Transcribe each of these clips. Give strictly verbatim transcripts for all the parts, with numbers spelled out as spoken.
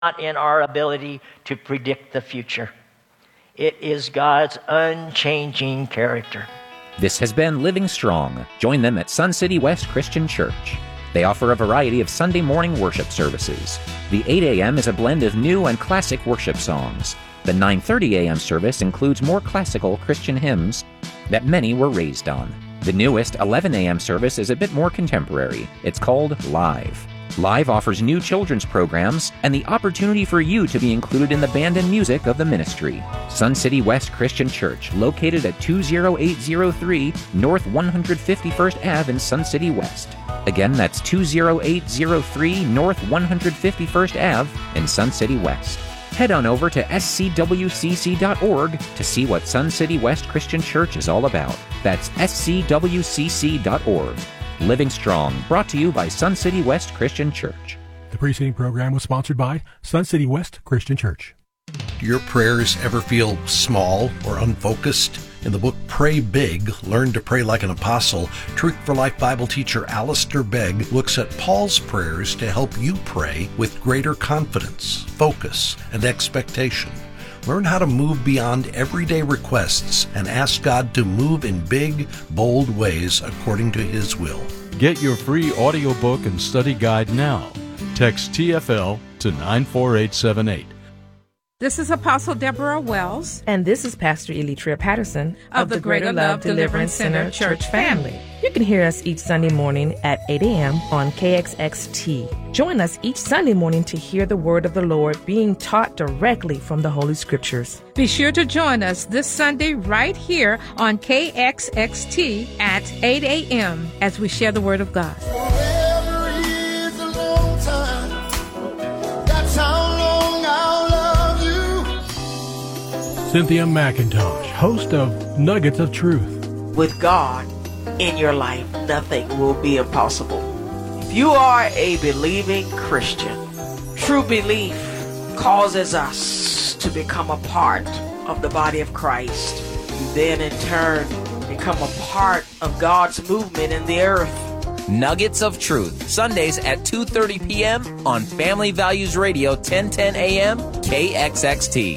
not in our ability to predict the future. It is God's unchanging character. This has been Living Strong. Join them at Sun City West Christian Church. They offer a variety of Sunday morning worship services. The eight a.m. is a blend of new and classic worship songs. The nine thirty a.m. service includes more classical Christian hymns that many were raised on. The newest eleven a.m. service is a bit more contemporary. It's called Live. Live offers new children's programs and the opportunity for you to be included in the band and music of the ministry. Sun City West Christian Church, located at two oh eight oh three North one hundred fifty-first Avenue in Sun City West. Again, that's two oh eight oh three North one hundred fifty-first Avenue in Sun City West. Head on over to s c w c c dot org to see what Sun City West Christian Church is all about. That's s c w c c dot org. Living Strong, brought to you by Sun City West Christian Church. The preceding program was sponsored by Sun City West Christian Church. Do your prayers ever feel small or unfocused? In the book Pray Big, Learn to Pray Like an Apostle, Truth for Life Bible teacher Alistair Begg looks at Paul's prayers to help you pray with greater confidence, focus, and expectation. Learn how to move beyond everyday requests and ask God to move in big, bold ways according to His will. Get your free audiobook and study guide now. Text T F L to nine four eight seven eight. This is Apostle Deborah Wells. And this is Pastor Elitria Patterson of, of the Greater, Greater Love, Love Deliverance Center Church family. You can hear us each Sunday morning at eight a.m. on K X X T. Join us each Sunday morning to hear the word of the Lord being taught directly from the Holy Scriptures. Be sure to join us this Sunday right here on K X X T at eight a.m. as we share the word of God. Forever is a long time. That's how long I'll love you. Cynthia McIntosh, host of Nuggets of Truth. With God in your life, nothing will be impossible. If you are a believing Christian, true belief causes us to become a part of the body of Christ. You then in turn become a part of God's movement in the earth. Nuggets of Truth, Sundays at two thirty p.m. on Family Values Radio, ten ten a.m. K X X T.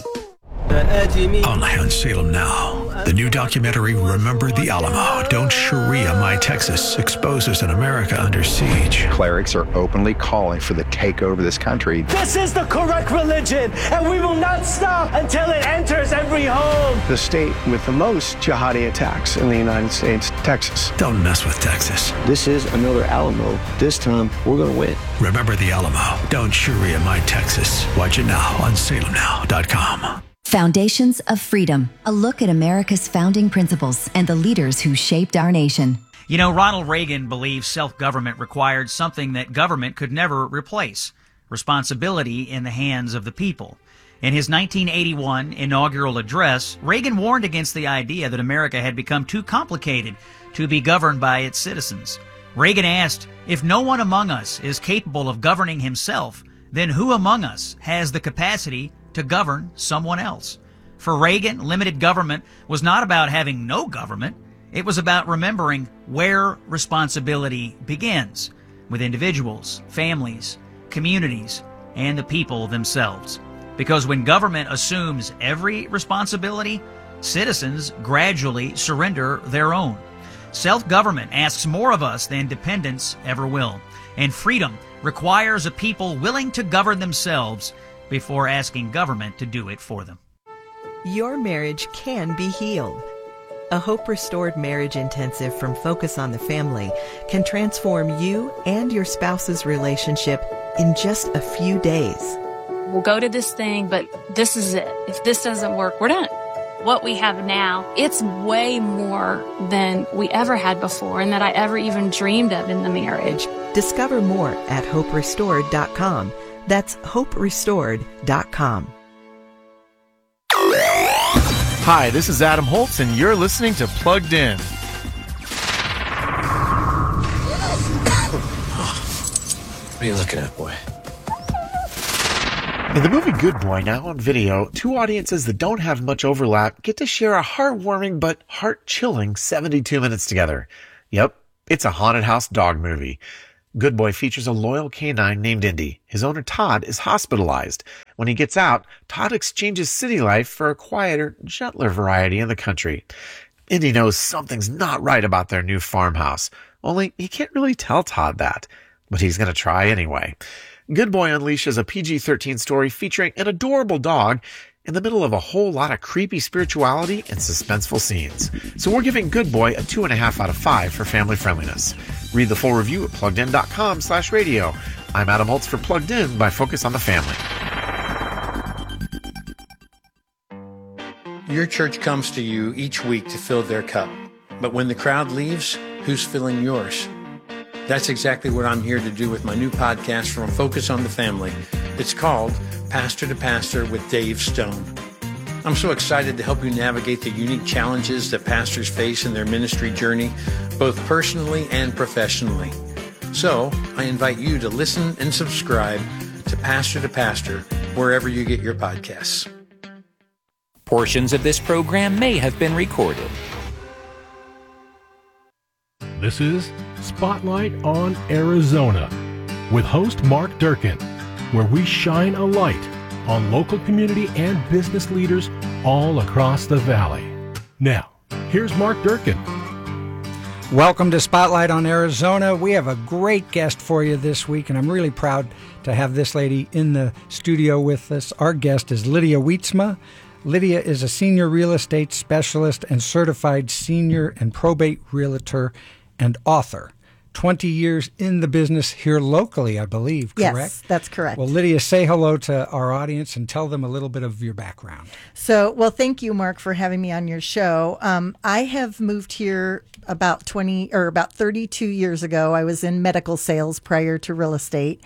Only on Salem Now. The new documentary, Remember the Alamo, Don't Sharia My Texas, exposes an America under siege. Clerics are openly calling for the takeover of this country. This is the correct religion, and we will not stop until it enters every home. The state with the most jihadi attacks in the United States, Texas. Don't mess with Texas. This is another Alamo. This time, we're going to win. Remember the Alamo, Don't Sharia My Texas. Watch it now on salem now dot com. Foundations of Freedom, a look at America's founding principles and the leaders who shaped our nation. You know, Ronald Reagan believed self-government required something that government could never replace: responsibility in the hands of the people. In his nineteen eighty-one inaugural address, Reagan warned against the idea that America had become too complicated to be governed by its citizens. Reagan asked, if no one among us is capable of governing himself, then who among us has the capacity to govern someone else? For Reagan, limited government was not about having no government. It was about remembering where responsibility begins, with individuals, families, communities, and the people themselves. Because when government assumes every responsibility, citizens gradually surrender their own. Self-government asks more of us than dependence ever will, and freedom requires a people willing to govern themselves before asking government to do it for them. Your marriage can be healed. A Hope Restored Marriage Intensive from Focus on the Family can transform you and your spouse's relationship in just a few days. We'll go to this thing, but this is it. If this doesn't work, we're done. What we have now, it's way more than we ever had before and that I ever even dreamed of in the marriage. Discover more at hope restored dot com. That's hope restored dot com. Hi, this is Adam Holtz, and you're listening to Plugged In. What are you looking at, boy? In the movie Good Boy, now on video, two audiences that don't have much overlap get to share a heartwarming but heart-chilling seventy-two minutes together. Yep, it's a haunted house dog movie. Good Boy features a loyal canine named Indy. His owner, Todd, is hospitalized. When he gets out, Todd exchanges city life for a quieter, gentler variety in the country. Indy knows something's not right about their new farmhouse, only he can't really tell Todd that, but he's going to try anyway. Good Boy unleashes a P G thirteen story featuring an adorable dog in the middle of a whole lot of creepy spirituality and suspenseful scenes. So we're giving Good Boy a two and a half out of five for family friendliness. Read the full review at pluggedin.com slash radio. I'm Adam Holtz for Plugged In by Focus on the Family. Your church comes to you each week to fill their cup. But when the crowd leaves, who's filling yours? That's exactly what I'm here to do with my new podcast from Focus on the Family. It's called Pastor to Pastor with Dave Stone. I'm so excited to help you navigate the unique challenges that pastors face in their ministry journey, both personally and professionally. So I invite you to listen and subscribe to Pastor to Pastor wherever you get your podcasts. Portions of this program may have been recorded. This is Spotlight on Arizona with host Mark Durkin, where we shine a light on local community and business leaders all across the valley. Now, here's Mark Durkin. Welcome to Spotlight on Arizona. We have a great guest for you this week, and I'm really proud to have this lady in the studio with us. Our guest is Lydia Wietzma. Lydia is a senior real estate specialist and certified senior and probate realtor and author. twenty years in the business here locally, I believe, correct? Yes, that's correct. Well, Lydia, say hello to our audience and tell them a little bit of your background. So, well, thank you, Mark, for having me on your show. Um, I have moved here about twenty or about thirty-two years ago. I was in medical sales prior to real estate,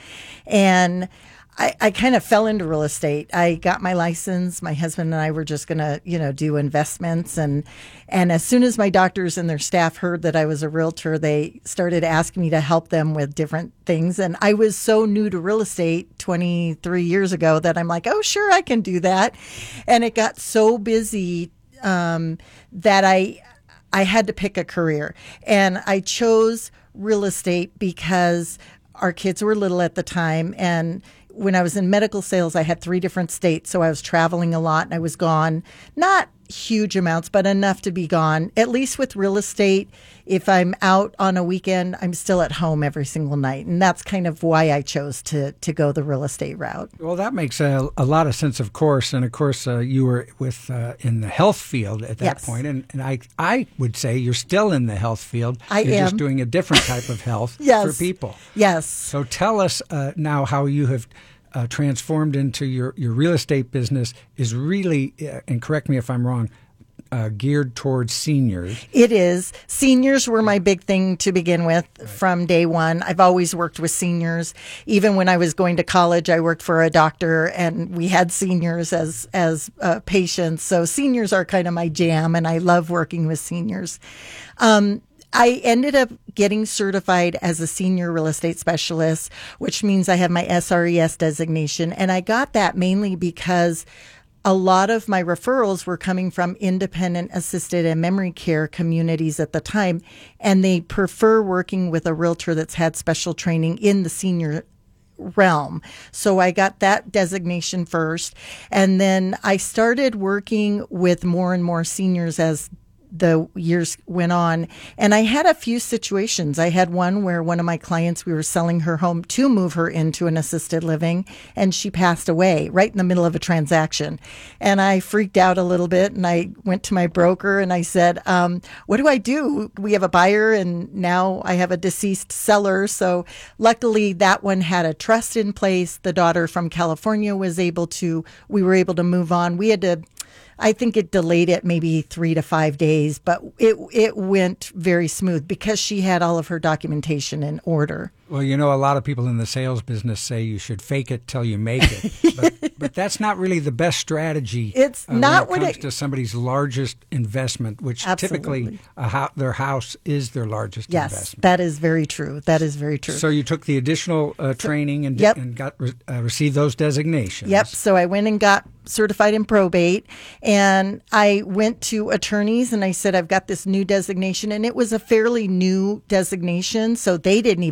and I, I kind of fell into real estate. I got my license. My husband and I were just going to, you know, do investments. And, and as soon as my doctors and their staff heard that I was a realtor, they started asking me to help them with different things. And I was so new to real estate twenty-three years ago that I'm like, oh, sure, I can do that. And it got so busy um, that I, I had to pick a career. And I chose real estate because our kids were little at the time, and when I was in medical sales, I had three different states, so I was traveling a lot and I was gone. Not huge amounts, but enough to be gone. At least with real estate, if I'm out on a weekend, I'm still at home every single night. And that's kind of why I chose to to go the real estate route. Well, that makes a, a lot of sense, of course. And of course, uh, you were with uh, in the health field at that Yes. point. And, and I I would say you're still in the health field. I you're am. just doing a different type of health Yes. for people. Yes. So tell us uh, now how you have uh, transformed into your, your real estate business is really, uh, and correct me if I'm wrong, Uh, geared towards seniors. It is. Seniors were my big thing to begin with from day one. I've always worked with seniors. Even when I was going to college, I worked for a doctor and we had seniors as, as uh, patients. So seniors are kind of my jam, and I love working with seniors. Um, I ended up getting certified as a senior real estate specialist, which means I have my S R E S designation. And I got that mainly because a lot of my referrals were coming from independent assisted and memory care communities at the time, and they prefer working with a realtor that's had special training in the senior realm. So I got that designation first, and then I started working with more and more seniors as the years went on. And I had a few situations. I had one where one of my clients, we were selling her home to move her into an assisted living, and she passed away right in the middle of a transaction. And I freaked out a little bit, and I went to my broker and I said, um, what do I do? We have a buyer and now I have a deceased seller. So luckily that one had a trust in place. The daughter from California was able to, we were able to move on. We had to, I think it delayed it maybe three to five days, but it it went very smooth because she had all of her documentation in order. Well, you know, a lot of people in the sales business say you should fake it till you make it, but, but that's not really the best strategy. It's uh, not when it what comes it, to somebody's largest investment, which Absolutely. typically a ho- their house is their largest yes, investment. that is very true. That is very true. So you took the additional uh, training and, Yep. and got re- uh, received those designations. Yep. So I went and got certified in probate, and I went to attorneys and I said, I've got this new designation, and it was a fairly new designation, so they didn't even know what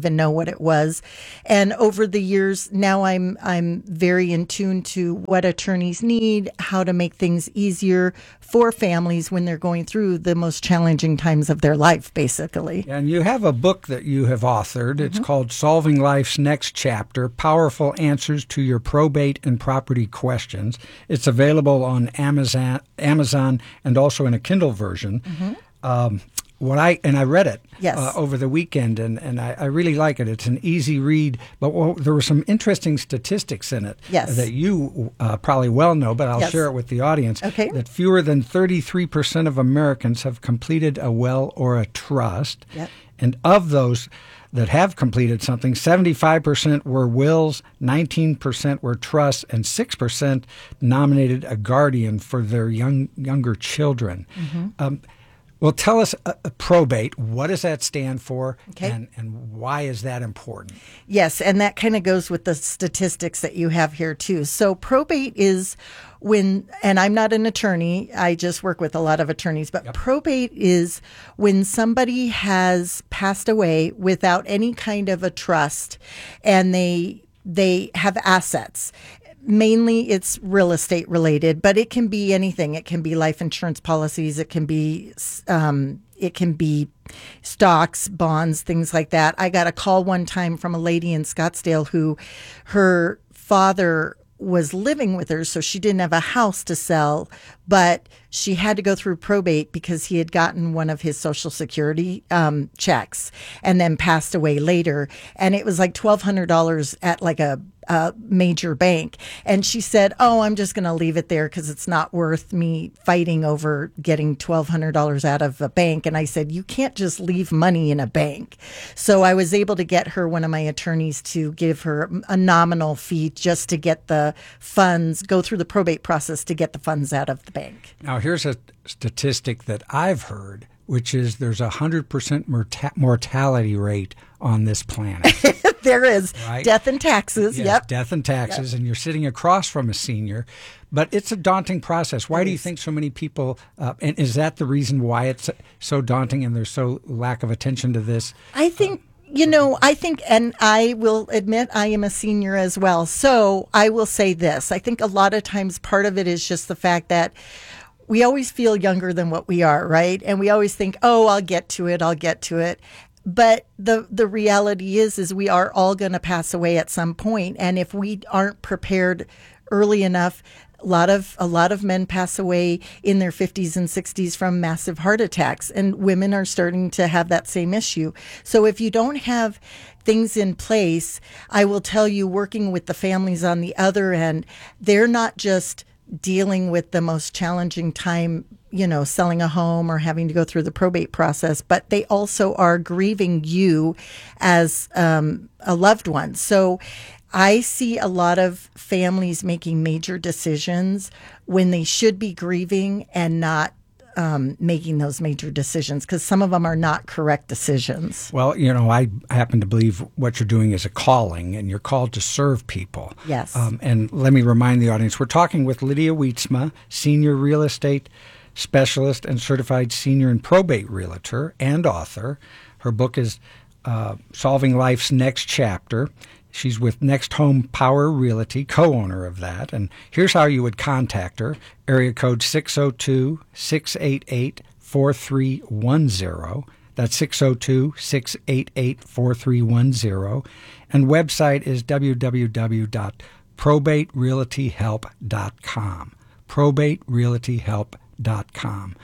what it was. And over the years, now I'm I'm very in tune to what attorneys need, how to make things easier for families when they're going through the most challenging times of their life, basically. And you have a book that you have authored. It's mm-hmm. called Solving Life's Next Chapter, Powerful Answers to Your Probate and Property Questions. It's available on Amazon, Amazon and also in a Kindle version. Mm-hmm. Um, What I and I read it yes. uh, over the weekend, and, and I, I really like it. It's an easy read, but well, there were some interesting statistics in it yes. that you uh, probably well know, but I'll yes. share it with the audience. Okay. That fewer than thirty-three percent of Americans have completed a will or a trust, yep. and of those that have completed something, seventy-five percent were wills, nineteen percent were trusts, and six percent nominated a guardian for their young younger children. Mm-hmm. Um, Well, tell us uh, probate. What does that stand for, okay. and, and why is that important? Yes, and that kind of goes with the statistics that you have here, too. So probate is when, and I'm not an attorney, I just work with a lot of attorneys, but yep. probate is when somebody has passed away without any kind of a trust, and they they have assets. Mainly it's real estate related, but it can be anything. It can be life insurance policies. It can be, um, it can be stocks, bonds, things like that. I got a call one time from a lady in Scottsdale who her father was living with her, so she didn't have a house to sell, but she had to go through probate because he had gotten one of his Social Security um, checks and then passed away later. And it was like twelve hundred dollars at like a, a major bank. And she said, oh, I'm just going to leave it there because it's not worth me fighting over getting twelve hundred dollars out of a bank. And I said, you can't just leave money in a bank. So I was able to get her, one of my attorneys, to give her a nominal fee just to get the funds, go through the probate process to get the funds out of the bank. Now, here's a statistic that I've heard, which is there's a one hundred percent morta- mortality rate on this planet. There is. Right? Death and taxes. Yes, yep. Death and taxes, yep. and you're sitting across from a senior. But it's a daunting process. Why it do you is. think so many people, uh, and is that the reason why it's so daunting and there's so lack of attention to this? I think... You know, I think, and I will admit I am a senior as well. So I will say this. I think a lot of times part of it is just the fact that we always feel younger than what we are, right? And we always think, oh, I'll get to it. I'll get to it. But the the reality is, is we are all going to pass away at some point. And if we aren't prepared early enough, A lot of a lot of men pass away in their fifties and sixties from massive heart attacks, and women are starting to have that same issue. So if you don't have things in place, I will tell you, working with the families on the other end, they're not just dealing with the most challenging time, you know, selling a home or having to go through the probate process, but they also are grieving you as um, a loved one. So I see a lot of families making major decisions when they should be grieving and not um, making those major decisions, because some of them are not correct decisions. Well, you know, I happen to believe what you're doing is a calling, and you're called to serve people. Yes. Um, and let me remind the audience, we're talking with Lydia Wietzma, senior real estate specialist and certified senior and probate realtor and author. Her book is uh, Solving Life's Next Chapter. She's with Next Home Power Realty, co-owner of that. And here's how you would contact her. Area code six oh two, six eight eight, four three one zero. That's six oh two, six eight eight, four three one zero. And website is w w w dot probate realty help dot com. probate realty help dot com.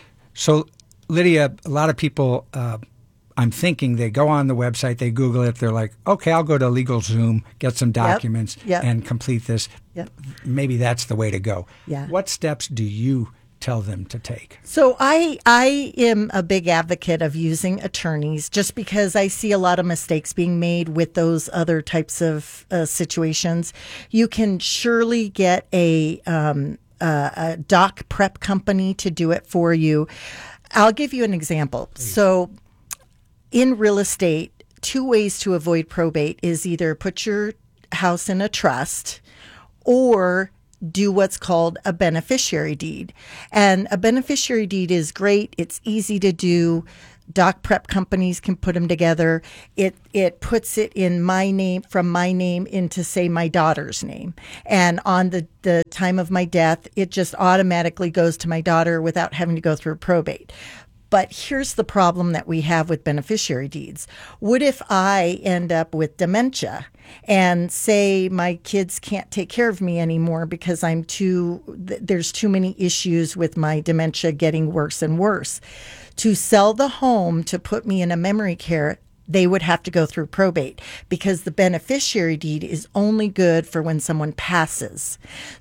So, Lydia, a lot of people... Uh, I'm thinking they go on the website, they Google it, they're like, okay, I'll go to LegalZoom, get some documents, yep, yep. and complete this. Yep. Maybe that's the way to go. Yeah. What steps do you tell them to take? So I I am a big advocate of using attorneys, just because I see a lot of mistakes being made with those other types of uh, situations. You can surely get a, um, uh, a doc prep company to do it for you. I'll give you an example. Please. So in real estate, two ways to avoid probate is either put your house in a trust or do what's called a beneficiary deed. And a beneficiary deed is great. It's easy to do. Doc prep companies can put them together. It it puts it in my name, from my name into, say, my daughter's name. And on the, the time of my death, it just automatically goes to my daughter without having to go through probate. But here's the problem that we have with beneficiary deeds. What if I end up with dementia and say my kids can't take care of me anymore because I'm too, there's too many issues with my dementia getting worse and worse? To sell the home to put me in a memory care, they would have to go through probate, because the beneficiary deed is only good for when someone passes.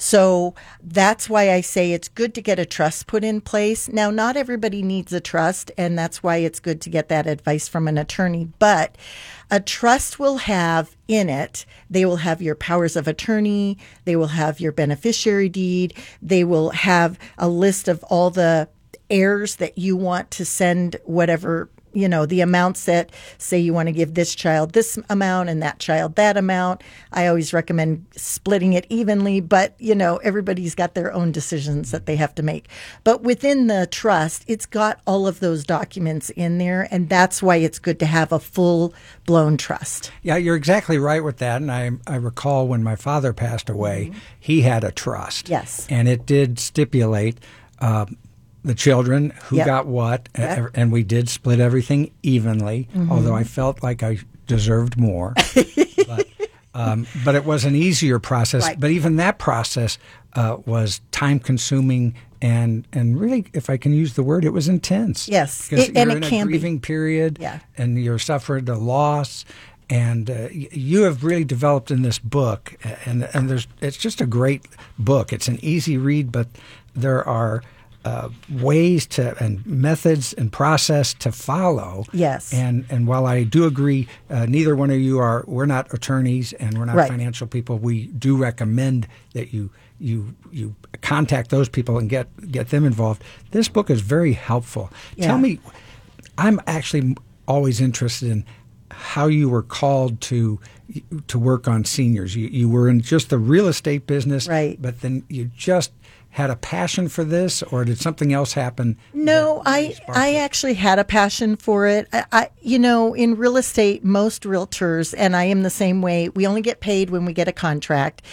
So that's why I say it's good to get a trust put in place. Now, not everybody needs a trust, and that's why it's good to get that advice from an attorney. But a trust will have in it, they will have your powers of attorney, they will have your beneficiary deed, they will have a list of all the heirs that you want to send whatever, you know, the amounts that, say you want to give this child this amount and that child that amount. I always recommend splitting it evenly, but, you know, everybody's got their own decisions that they have to make. But within the trust, it's got all of those documents in there, and that's why it's good to have a full-blown trust. Yeah, you're exactly right with that. And I, I recall when my father passed away, mm-hmm. he had a trust. Yes. And it did stipulate uh, the children, who Yep. got what, Yep. and we did split everything evenly, Mhm. although I felt like I deserved more. but, um, but it was an easier process. Right. But even that process uh, was time-consuming and, and really, if I can use the word, it was intense. Yes, Because it- and you're it in can a be. grieving period, Yeah. and you're suffering a loss. And uh, y- you have really developed in this book, and and there's it's just a great book. It's an easy read, but there are uh, ways to and methods and process to follow. Yes. And and while I do agree, uh, neither one of you are we're not attorneys and we're not Right. financial people. We do recommend that you you you contact those people and get get them involved. This book is very helpful. Yeah. Tell me, I'm actually always interested in how you were called to to work on seniors. You you were in just the real estate business, Right. But then you just had a passion for this, or did something else happen? No, I I actually had a passion for it. I, I you know, in real estate, most realtors, and I am the same way, we only get paid when we get a contract.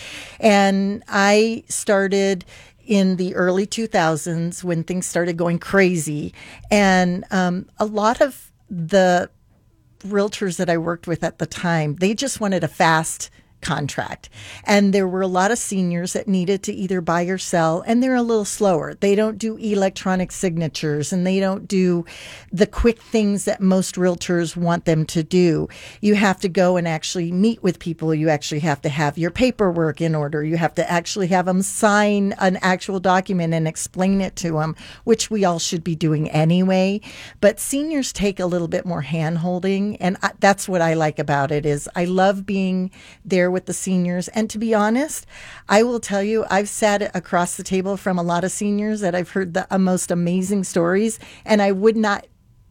And I started in the early two thousands when things started going crazy, and um, a lot of the realtors that I worked with at the time, they just wanted a fast contract. And there were a lot of seniors that needed to either buy or sell, and they're a little slower. They don't do electronic signatures, and they don't do the quick things that most realtors want them to do. You have to go and actually meet with people. You actually have to have your paperwork in order. You have to actually have them sign an actual document and explain it to them, which we all should be doing anyway. But seniors take a little bit more hand-holding, and I, that's what I like about it. Is I love being there with the seniors. And to be honest, I will tell you, I've sat across the table from a lot of seniors that I've heard the uh, most amazing stories, and I would not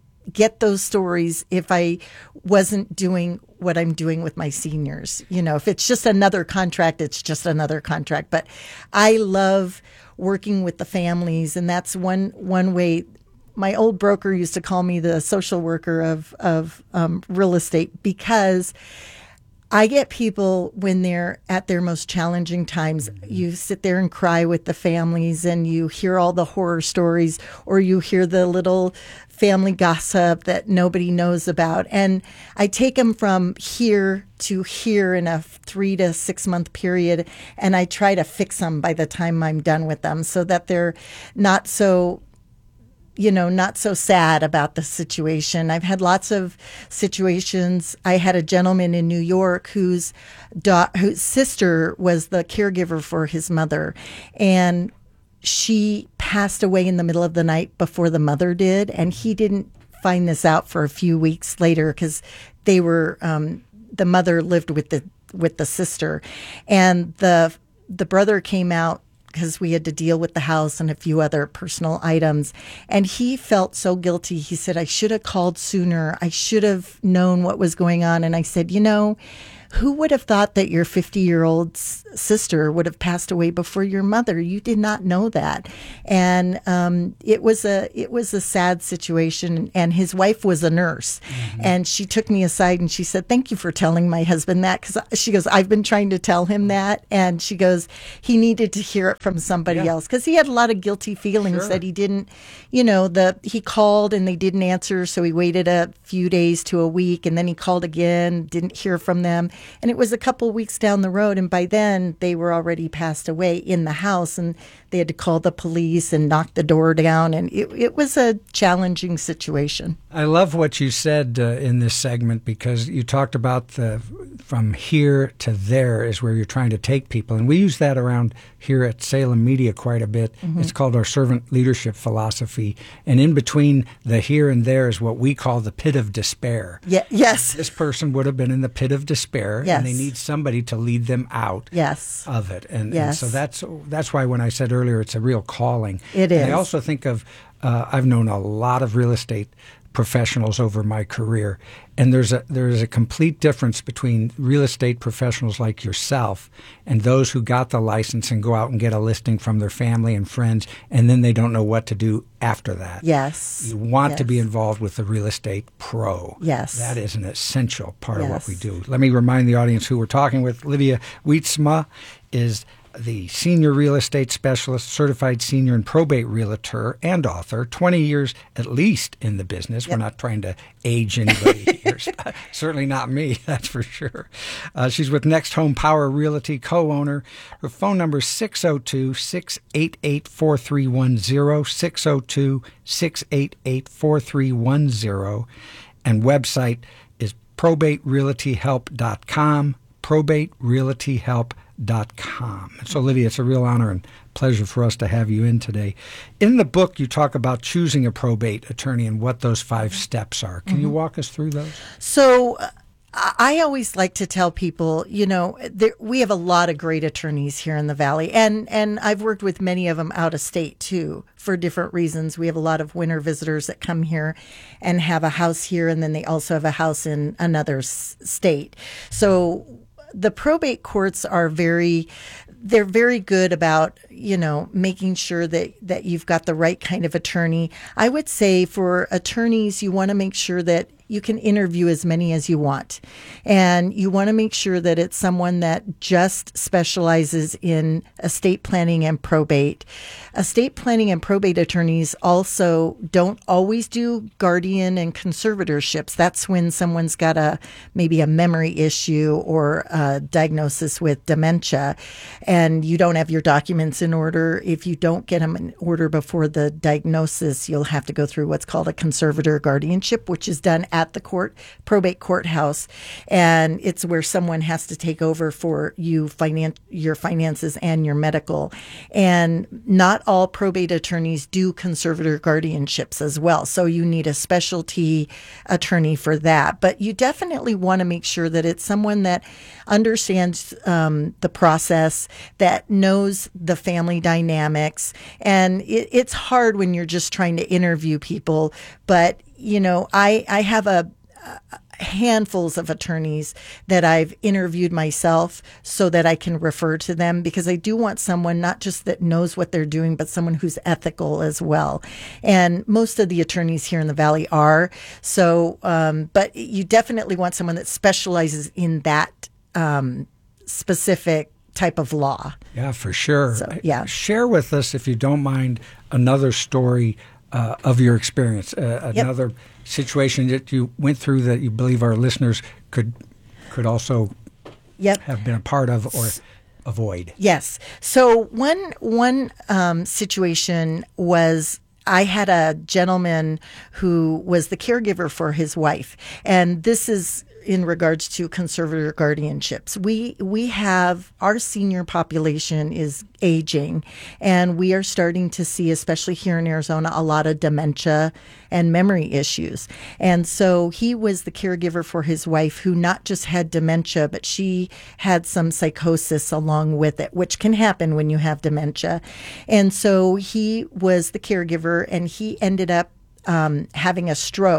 get those stories if I wasn't doing what I'm doing with my seniors. You know, if it's just another contract, it's just another contract. But I love working with the families, and that's one one way. My old broker used to call me the social worker of of um, real estate, because I get people when they're at their most challenging times. You sit there and cry with the families, and you hear all the horror stories, or you hear the little family gossip that nobody knows about. And I take them from here to here in a three to six month period, and I try to fix them by the time I'm done with them, so that they're not so you know, not so sad about the situation. I've had lots of situations. I had a gentleman in New York whose da- whose sister was the caregiver for his mother, and she passed away in the middle of the night before the mother did, and he didn't find this out for a few weeks later, because they were um, the mother lived with the with the sister, and the the brother came out because we had to deal with the house and a few other personal items. And he felt so guilty. He said, I should have called sooner. I should have known what was going on. And I said, you know, who would have thought that your fifty-year-old s- sister would have passed away before your mother? You did not know that. And um, it was a it was a sad situation. And his wife was a nurse. Mm-hmm. And she took me aside and she said, thank you for telling my husband that. Because she goes, I've been trying to tell him that. And she goes, he needed to hear it from somebody yeah. else. Because he had a lot of guilty feelings Sure. that he didn't, you know, the he called and they didn't answer. So he waited a few days to a week. And then he called again, didn't hear from them. And it was a couple weeks down the road. And by then they were already passed away in the house. And they had to call the police and knock the door down. And it, it was a challenging situation. I love what you said uh, in this segment, because you talked about the from here to there is where you're trying to take people. And we use that around here at Salem Media quite a bit. Mm-hmm. It's called our servant leadership philosophy. And in between the here and there is what we call the pit of despair. Yeah, yes. This person would have been in the pit of despair, yes. and they need somebody to lead them out yes. of it. And, yes. and so that's that's why when I said earlier it's a real calling. It and is. I also think of, uh, I've known a lot of real estate professionals over my career, and there's a there's a complete difference between real estate professionals like yourself and those who got the license and go out and get a listing from their family and friends, and then they don't know what to do after that. Yes. You want yes. to be involved with the real estate pro. Yes. That is an essential part yes. of what we do. Let me remind the audience who we're talking with. Lydia Wietzma is the senior real estate specialist, certified senior and probate realtor, and author, twenty years at least in the business. Yep. We're not trying to age anybody here. Certainly not me, that's for sure. Uh, she's with Next Home Power Realty, co-owner. Her phone number is six oh two, six eight eight, four three one zero, six oh two, six eight eight, four three one zero. And website is probate realty help dot com, probate realty help dot com. Dot com. So, Lydia, it's a real honor and pleasure for us to have you in today. In the book, you talk about choosing a probate attorney and what those five steps are. Can mm-hmm. you walk us through those? So, uh, I always like to tell people, you know, there, we have a lot of great attorneys here in the Valley, and, and I've worked with many of them out of state, too, for different reasons. We have a lot of winter visitors that come here and have a house here, and then they also have a house in another s- state. So, the probate courts are very, they're very good about, you know, making sure that, that you've got the right kind of attorney. I would say for attorneys, you want to make sure that you can interview as many as you want. And you want to make sure that it's someone that just specializes in estate planning and probate. Estate planning and probate attorneys also don't always do guardian and conservatorships. That's when someone's got a maybe a memory issue or a diagnosis with dementia, and you don't have your documents in order. If you don't get them in order before the diagnosis, you'll have to go through what's called a conservator guardianship, which is done at the court, probate courthouse, and it's where someone has to take over for you, finan- your finances and your medical. And not all probate attorneys do conservator guardianships as well, so you need a specialty attorney for that. But you definitely want to make sure that it's someone that understands um, the process, that knows the family dynamics, and it, it's hard when you're just trying to interview people, but you know, I, I have a, a handfuls of attorneys that I've interviewed myself so that I can refer to them, because I do want someone not just that knows what they're doing, but someone who's ethical as well. And most of the attorneys here in the Valley are. So, um, but you definitely want someone that specializes in that um, specific type of law. Yeah, for sure. So, yeah. Share with us, if you don't mind, another story Uh, of your experience, uh, Yep. another situation that you went through that you believe our listeners could could also yep. have been a part of or avoid. Yes. So one one um, situation was, I had a gentleman who was the caregiver for his wife, and this is in regards to conservator guardianships. We we have, our senior population is aging, and we are starting to see, especially here in Arizona, a lot of dementia and memory issues. And so he was the caregiver for his wife, who not just had dementia, but she had some psychosis along with it, which can happen when you have dementia. And so he was the caregiver, and he ended up um, having a stroke.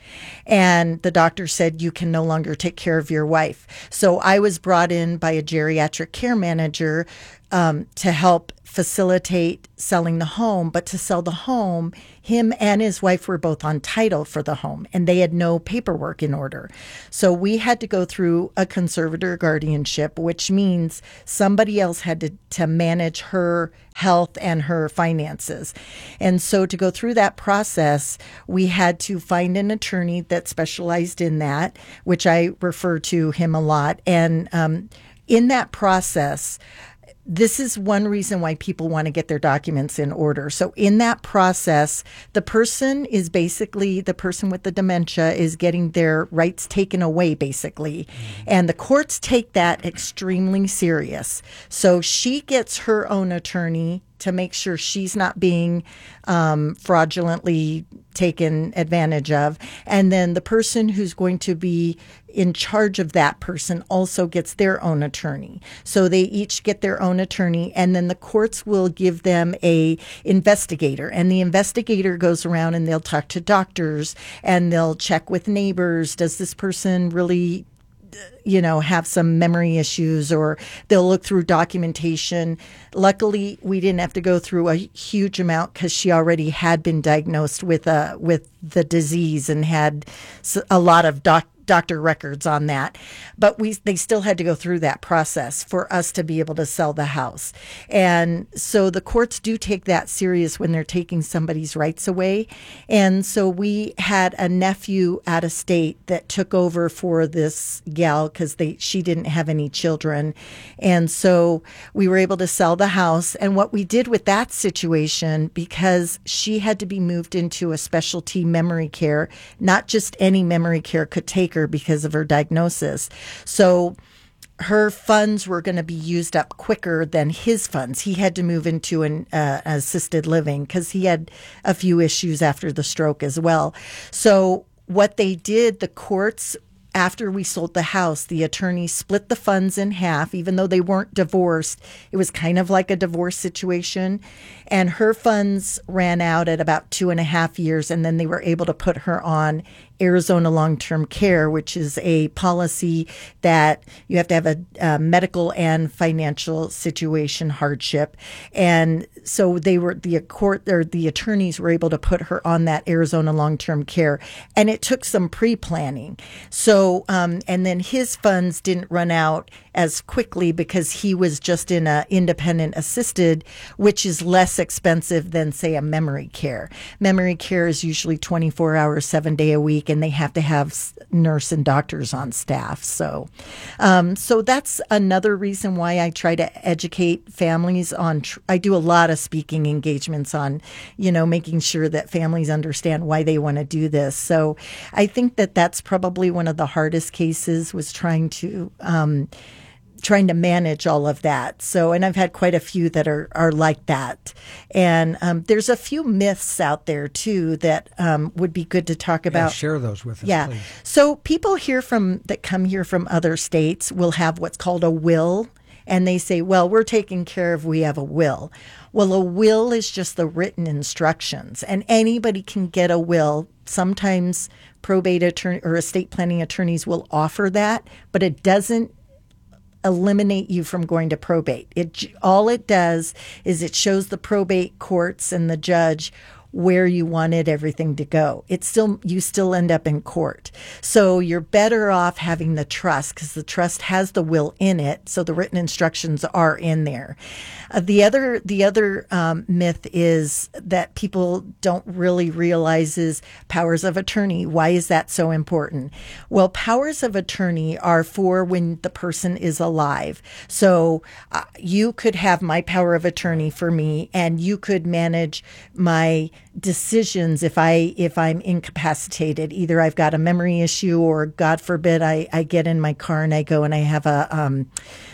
And the doctor said, you can no longer take care of your wife. So I was brought in by a geriatric care manager um, to help facilitate selling the home. But to sell the home, him and his wife were both on title for the home, and they had no paperwork in order. So we had to go through a conservator guardianship, which means somebody else had to, to manage her health and her finances. And so to go through that process, we had to find an attorney that specialized in that, which I refer to him a lot. And um, in that process, this is one reason why people want to get their documents in order. So in that process, the person is basically, the person with the dementia is getting their rights taken away, basically. Mm-hmm. And the courts take that extremely serious. So she gets her own attorney to make sure she's not being um, fraudulently taken advantage of. And then the person who's going to be in charge of that person also gets their own attorney. So they each get their own attorney, and then the courts will give them a investigator. And the investigator goes around and they'll talk to doctors and they'll check with neighbors. Does this person really, you know, have some memory issues? Or they'll look through documentation. Luckily, we didn't have to go through a huge amount because she already had been diagnosed with a with the disease and had a lot of doc. doctor records on that, but we they still had to go through that process for us to be able to sell the house. And so the courts do take that serious when they're taking somebody's rights away. And so we had a nephew out of state that took over for this gal because they she didn't have any children. And so we were able to sell the house. And what we did with that situation, because she had to be moved into a specialty memory care, not just any memory care could take her because of her diagnosis. So her funds were going to be used up quicker than his funds. He had to move into an uh, assisted living because he had a few issues after the stroke as well. So what they did, the courts, after we sold the house, the attorney split the funds in half, even though they weren't divorced. It was kind of like a divorce situation. And her funds ran out at about two and a half years, and then they were able to put her on Arizona Long-Term Care, which is a policy that you have to have a, a medical and financial situation hardship. And so they were the court or the attorneys were able to put her on that Arizona Long-Term Care, and it took some pre-planning. So um, and then his funds didn't run out as quickly because he was just in a independent assisted, which is less expensive than, say, a memory care. Memory care is usually twenty-four hours, seven day a week, and they have to have nurse and doctors on staff. So, um, so that's another reason why I try to educate families on. Tr- I do a lot of speaking engagements on, you know, making sure that families understand why they want to do this. So, I think that that's probably one of the hardest cases, was trying to. Um, trying to manage all of that. So, and I've had quite a few that are, are like that. And um, there's a few myths out there too that um, would be good to talk about. Yeah, share those with us, yeah. please. So people here from, that come here from other states will have what's called a will. And they say, well, we're taken care of, we have a will. Well, a will is just the written instructions, and anybody can get a will. Sometimes probate attorney or estate planning attorneys will offer that, but it doesn't eliminate you from going to probate. It all it does is it shows the probate courts and the judge where you wanted everything to go. It's still, you still end up in court. So you're better off having the trust, because the trust has the will in it. So the written instructions are in there. Uh, the other, the other um, myth is that people don't really realize is powers of attorney. Why is that so important? Well, powers of attorney are for when the person is alive. So uh, you could have my power of attorney for me, and you could manage my decisions if I if I'm incapacitated. Either I've got a memory issue, or God forbid I, I get in my car and I go and I have a um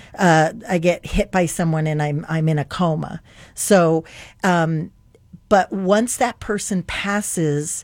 uh I get hit by someone and I'm I'm in a coma. So um but once that person passes,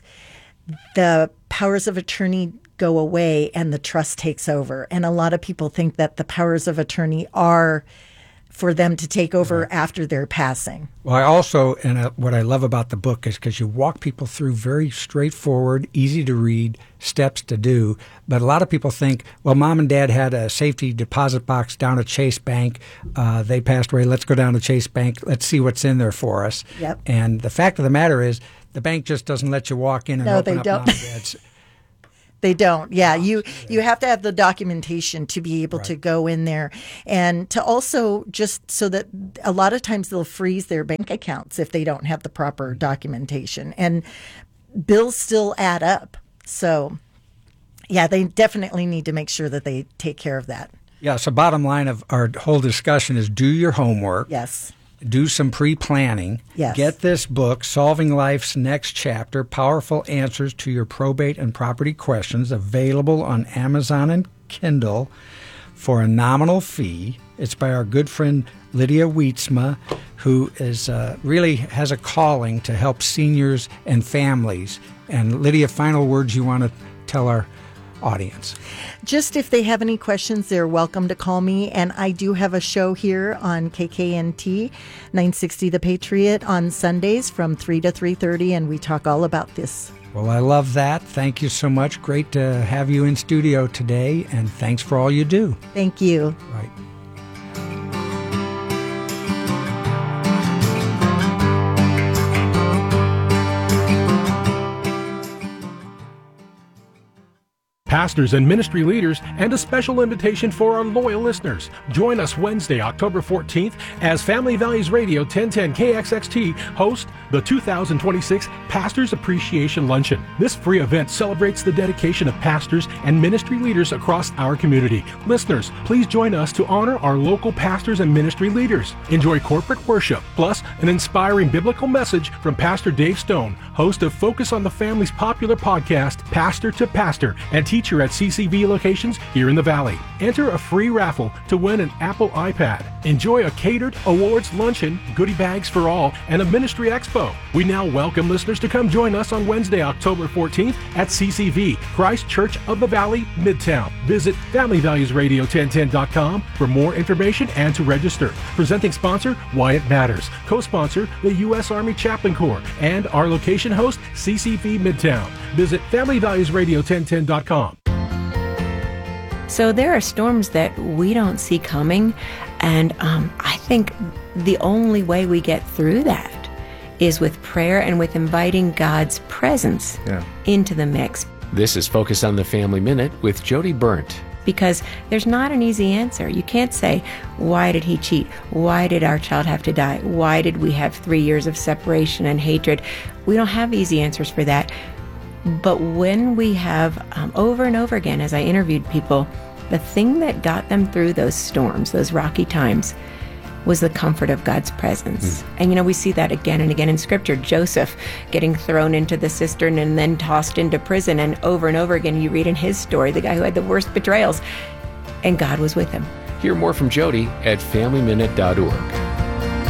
the powers of attorney go away and the trust takes over. And a lot of people think that the powers of attorney are for them to take over after their passing. Well, I also, and uh, what I love about the book is because you walk people through very straightforward, easy to read steps to do. But a lot of people think, well, mom and dad had a safety deposit box down at Chase Bank. Uh, they passed away. Let's go down to Chase Bank. Let's see what's in there for us. Yep. And the fact of the matter is, the bank just doesn't let you walk in and no, open they up don't. mom and dad's. They don't. Yeah, you you have to have the documentation to be able Right. to go in there, and to also just so that a lot of times they'll freeze their bank accounts if they don't have the proper documentation, and bills still add up. So, yeah, they definitely need to make sure that they take care of that. Yeah, so bottom line of our whole discussion is do your homework. Yes. Do some pre-planning. Yes. Get this book, Solving Life's Next Chapter, Powerful Answers to Your Probate and Property Questions, available on Amazon and Kindle for a nominal fee. It's by our good friend Lydia Wietzma, who is uh, really has a calling to help seniors and families. And Lydia, final words you want to tell our audience? Just if they have any questions, they're welcome to call me. And I do have a show here on K K N T nine sixty The Patriot on Sundays from three to three thirty, and we talk all about this. Well, I love that. Thank you so much. Great to have you in studio today, and thanks for all you do. Thank you. Right. Pastors and ministry leaders, and a special invitation for our loyal listeners. Join us Wednesday, October fourteenth, as Family Values Radio ten ten K X X T host the two thousand twenty-six Pastors Appreciation Luncheon. This free event celebrates the dedication of pastors and ministry leaders across our community. Listeners, please join us to honor our local pastors and ministry leaders. Enjoy corporate worship, plus an inspiring biblical message from Pastor Dave Stone, host of Focus on the Family's popular podcast, Pastor to Pastor, and teacher at C C V locations here in the Valley. Enter a free raffle to win an Apple iPad. Enjoy a catered awards luncheon, goodie bags for all, and a ministry expo. We now welcome listeners to come join us on Wednesday, October fourteenth at C C V, Christ Church of the Valley, Midtown. Visit family values radio ten ten dot com for more information and to register. Presenting sponsor, Why It Matters. Co-sponsor, the U S Army Chaplain Corps. And our location host, C C V Midtown. Visit family values radio ten ten dot com. So there are storms that we don't see coming, and um, I think the only way we get through that is with prayer and with inviting God's presence Yeah. into the mix. This is Focus on the Family Minute with Jody Burnt. Because there's not an easy answer. You can't say, why did he cheat? Why did our child have to die? Why did we have three years of separation and hatred? We don't have easy answers for that. But when we have, um, over and over again, as I interviewed people, the thing that got them through those storms, those rocky times, was the comfort of God's presence. Mm. And, you know, we see that again and again in Scripture. Joseph getting thrown into the cistern and then tossed into prison. And over and over again, you read in his story, the guy who had the worst betrayals, and God was with him. Hear more from Jody at family minute dot org.